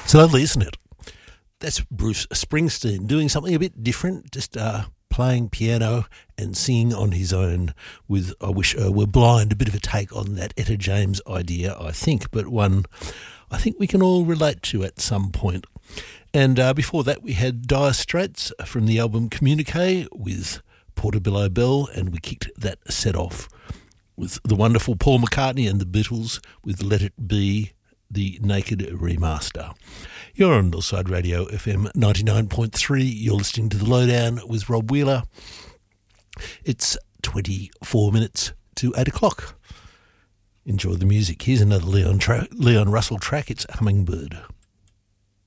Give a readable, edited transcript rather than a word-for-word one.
It's lovely, isn't it? That's Bruce Springsteen doing something a bit different, just playing piano and singing on his own with I Wish I Were Blind, a bit of a take on that Etta James idea, I think, but one I think we can all relate to at some point. And before that we had Dire Straits from the album Communique with Portobello Bell, and we kicked that set off with the wonderful Paul McCartney and the Beatles with Let It Be, the Naked remaster. You're on Northside Radio FM 99.3. You're listening to The Lowdown with Rob Wheeler. It's 24 minutes to 8 o'clock. Enjoy the music. Here's another Leon Russell track. It's Hummingbird.